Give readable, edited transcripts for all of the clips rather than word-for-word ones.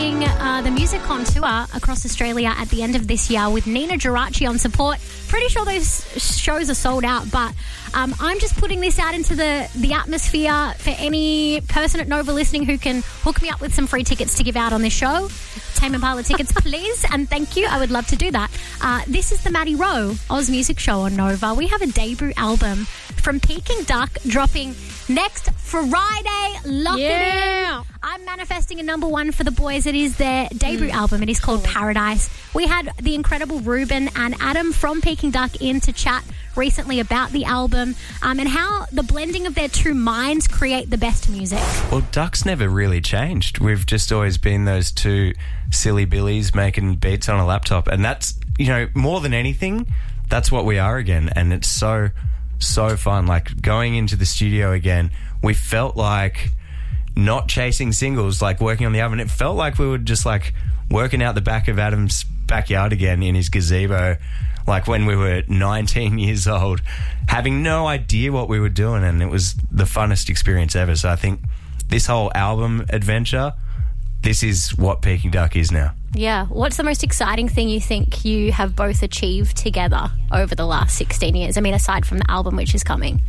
doing the Musicon tour across Australia at the end of this year with Nina Geraci on support. Pretty sure those shows are sold out, but I'm just putting this out into the atmosphere for any person at Nova listening who can hook me up with some free tickets to give out on this show. Tame Impala tickets, please, and thank you. I would love to do that. This is the Maddie Rowe Oz Music Show on Nova. We have a debut album from Peking Duck dropping next Friday. Lock it in. I'm manifesting a number one for the boys. It is their debut album. It is called Paradise. We had the incredible Ruben and Adam from Peking Duck in to chat recently about the album and how the blending of their two minds create the best music. Well, Duck's never really changed. We've just always been those two silly billies making beats on a laptop, and that's, you know, more than anything, that's what we are again. And it's so fun. Like, going into the studio again, we felt like not chasing singles, like working on the album. It felt like we were just like working out the back of Adam's backyard again in his gazebo, like when we were 19 years old, having no idea what we were doing, and it was the funnest experience ever. So I think this whole album adventure, this is what Peking Duck is now. Yeah. What's the most exciting thing you think you have both achieved together over the last 16 years? I mean, aside from the album, which is coming.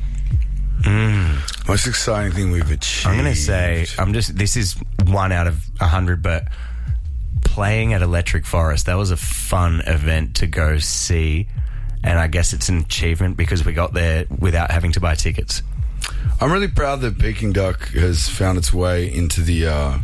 Most exciting thing we've achieved? I'm going to say, this is 1 out of 100, but playing at Electric Forest, that was a fun event to go see, and I guess it's an achievement because we got there without having to buy tickets. I'm really proud that Peking Duck has found its way into the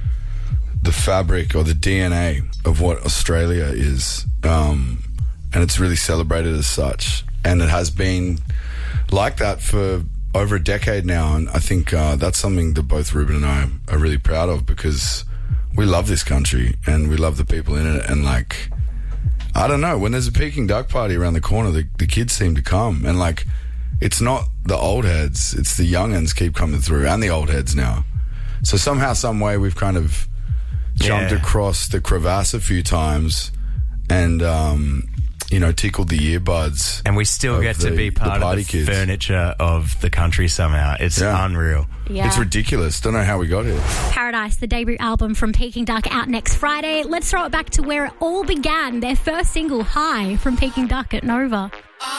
fabric or the DNA of what Australia is, and it's really celebrated as such, and it has been like that for over a decade now, and I think that's something that both Ruben and I are really proud of, because we love this country and we love the people in it. And like, I don't know, when there's a Peking Duck party around the corner, the kids seem to come, and like, it's not the old heads, it's the young'uns keep coming through, and the old heads now. So somehow, some way, we've kind of jumped across the crevasse a few times and tickled the earbuds. And we still get to be part of the kids. Furniture of the country somehow. It's unreal. Yeah. It's ridiculous. Don't know how we got here. Paradise, the debut album from Peking Duck, out next Friday. Let's throw it back to where it all began. Their first single, High, from Peking Duck at Nova.